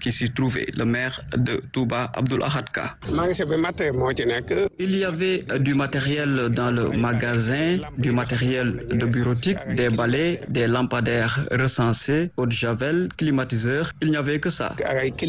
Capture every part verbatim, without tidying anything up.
qui s'y trouvait, le maire de Touba, Abdoul Ahad Ka. Il y avait du matériel dans le magasin, du matériel de bureautique, des balais, des lampadaires recensés, eau de javel, climatiseurs. Il n'y avait que ça.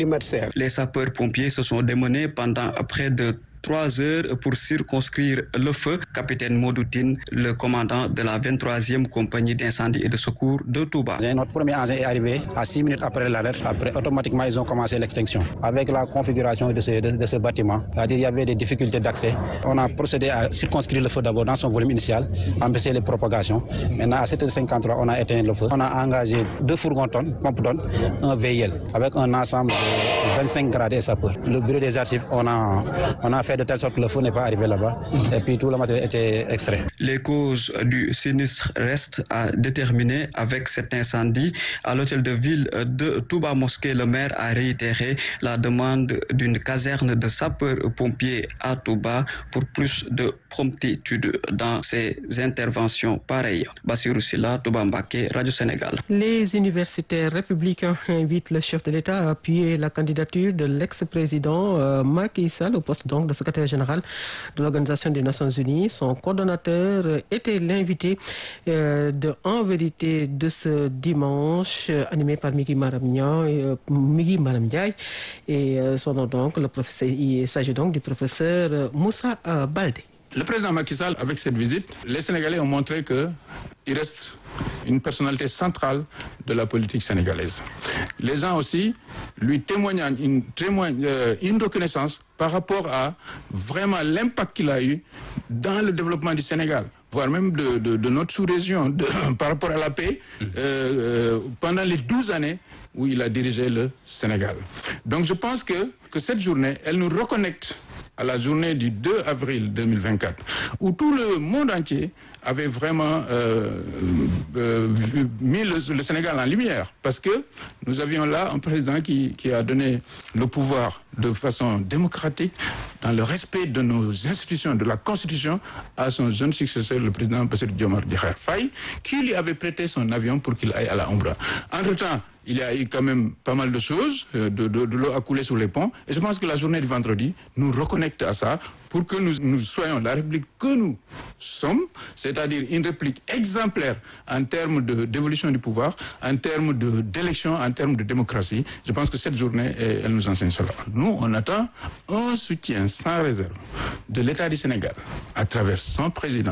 Les sapeurs-pompiers se sont démenés pendant près de trois heures pour circonscrire le feu. Capitaine Modoutine, le commandant de la vingt-troisième compagnie d'incendie et de secours de Touba. Notre premier engin est arrivé à six minutes après l'alerte. Après, automatiquement, ils ont commencé l'extinction. Avec la configuration de ce, de, de ce bâtiment, c'est-à-dire il y avait des difficultés d'accès. On a procédé à circonscrire le feu d'abord dans son volume initial, empêcher les propagations. Maintenant, à sept heures cinquante-trois, on a éteint le feu. On a engagé deux fourgons-tonnes, pompe-tonnes, un V I L, avec un ensemble de vingt-cinq gradés sapeurs. Le bureau des archives, on a, on a fait de telle sorte que le feu n'est pas arrivé là-bas et puis tout le matériel était extrait. Les causes du sinistre restent à déterminer avec cet incendie. À l'hôtel de ville de Touba Mosquée, le maire a réitéré la demande d'une caserne de sapeurs-pompiers à Touba pour plus de promptitude dans ces interventions pareilles. Bassirou Silla, Touba Mbacké, Radio Sénégal. Les universitaires républicains invitent le chef de l'État à appuyer la candidature de l'ex-président euh, Macky Sall au poste donc de secrétaire général de l'Organisation des Nations Unies. Son coordonnateur était l'invité euh, de En Vérité de ce dimanche, euh, animé par Migui Maram Ndiaye, euh, Migui Maram Ndiaye et euh, son nom donc, le professeur, il s'agit donc du professeur euh, Moussa euh, Baldé. Le président Macky Sall, avec cette visite, les Sénégalais ont montré qu'il reste une personnalité centrale de la politique sénégalaise. Les gens aussi lui témoignent une, témoignent, euh, une reconnaissance par rapport à vraiment l'impact qu'il a eu dans le développement du Sénégal, voire même de, de, de notre sous-région, de, par rapport à la paix, euh, euh, pendant les douze années où il a dirigé le Sénégal. Donc je pense que, que cette journée, elle nous reconnecte à la journée du deux avril deux mille vingt-quatre, où tout le monde entier avait vraiment euh, euh, mis le, le Sénégal en lumière, parce que nous avions là un président qui, qui a donné le pouvoir de façon démocratique, dans le respect de nos institutions, de la Constitution, à son jeune successeur, le président Bassirou Diomaye Diakhar Faye, qui lui avait prêté son avion pour qu'il aille à la Ombra. Entre-temps, il y a eu quand même pas mal de choses, de, de, de l'eau a coulé sous les ponts, et je pense que la journée du vendredi nous reconnecte à ça pour que nous, nous soyons la République que nous sommes, c'est-à-dire une République exemplaire en termes de, d'évolution du pouvoir, en termes de, d'élection, en termes de démocratie. Je pense que cette journée, elle nous enseigne cela. Nous, on attend un soutien sans réserve de l'État du Sénégal à travers son président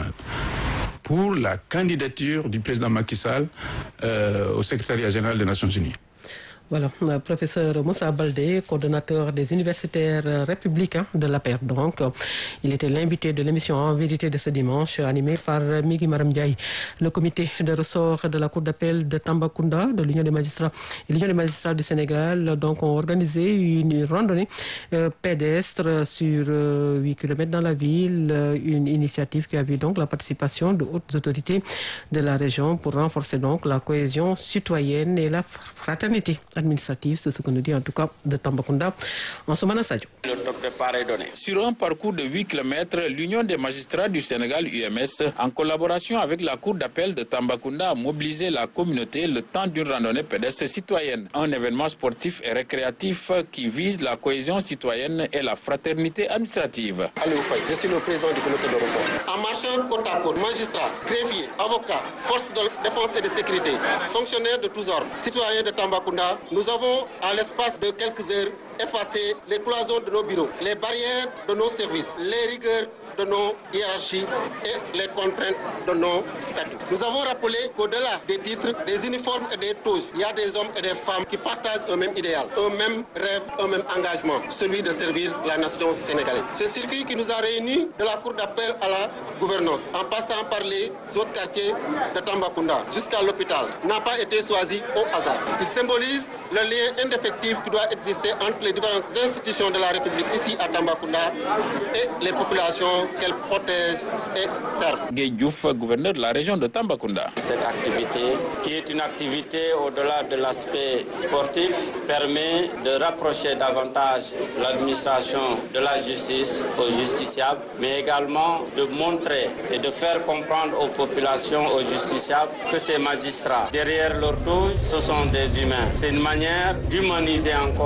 pour la candidature du président Macky Sall euh, au secrétariat général des Nations Unies. Voilà, le professeur Moussa Baldé, coordonnateur des universitaires républicains de l'A P R. Donc, il était l'invité de l'émission En Vérité de ce dimanche, animée par Migui Maram Ndiaye. Le comité de ressort de la Cour d'appel de Tambacounda, de l'Union des magistrats et l'Union des magistrats du Sénégal, donc, ont organisé une randonnée euh, pédestre sur euh, huit kilomètres dans la ville, euh, une initiative qui a vu donc la participation de hautes autorités de la région pour renforcer donc la cohésion citoyenne et la fraternité administrative, c'est ce que nous dit en tout cas de Tambacounda. En ce moment, Sadio. Le top départ est donné. Sur un parcours de huit kilomètres, l'Union des magistrats du Sénégal, U M S, en collaboration avec la Cour d'appel de Tambacounda, a mobilisé la communauté le temps d'une randonnée pédestre citoyenne. Un événement sportif et récréatif qui vise la cohésion citoyenne et la fraternité administrative. Aliou Faye, je suis le président du comité de ressort. En marchant côte à côte, magistrats, greffiers, avocats, forces de défense et de sécurité, fonctionnaires de tous ordres, citoyens de Tambacounda, nous avons, à l'espace de quelques heures, effacé les cloisons de nos bureaux, les barrières de nos services, les rigueurs de nos hiérarchies et les contraintes de nos statuts. Nous avons rappelé qu'au-delà des titres, des uniformes et des toges, il y a des hommes et des femmes qui partagent un même idéal, un même rêve, un même engagement, celui de servir la nation sénégalaise. Ce circuit qui nous a réunis de la cour d'appel à la gouvernance, en passant par les autres quartiers de Tambacounda jusqu'à l'hôpital, n'a pas été choisi au hasard. Il symbolise le lien indéfectible qui doit exister entre les différentes institutions de la République ici à Tambacounda et les populations qu'elle protège et serve. Gueye Diouf, gouverneur de la région de Tambacounda. Cette activité, qui est une activité au-delà de l'aspect sportif, permet de rapprocher davantage l'administration de la justice aux justiciables, mais également de montrer et de faire comprendre aux populations, aux justiciables, que ces magistrats, derrière leur toge, ce sont des humains. C'est une manière d'humaniser encore